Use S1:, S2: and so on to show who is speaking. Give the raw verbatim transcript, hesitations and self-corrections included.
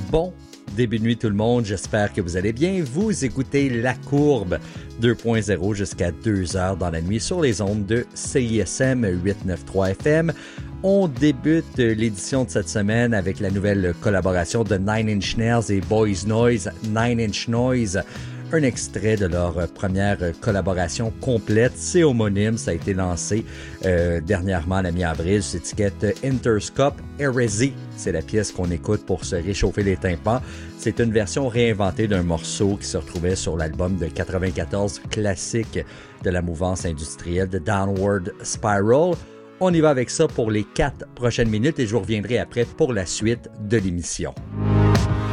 S1: Bon début de nuit tout le monde, j'espère que vous allez bien. Vous écoutez La Courbe deux point zéro jusqu'à deux heures dans la nuit sur les ondes de C I S M huit cent quatre-vingt-treize F M. On débute l'édition de cette semaine avec la nouvelle collaboration de Nine Inch Nails et Boys Noise, Nine Inch Noise. Un extrait de leur première collaboration complète, c'est homonyme, ça a été lancé euh, dernièrement la mi-avril, sur l'étiquette Interscope Heresy. C'est la pièce qu'on écoute pour se réchauffer les tympans. C'est une version réinventée d'un morceau qui se retrouvait sur l'album de quatre-vingt-quatorze classique de la mouvance industrielle de Downward Spiral. On y va avec ça pour les quatre prochaines minutes et je vous reviendrai après pour la suite de l'émission.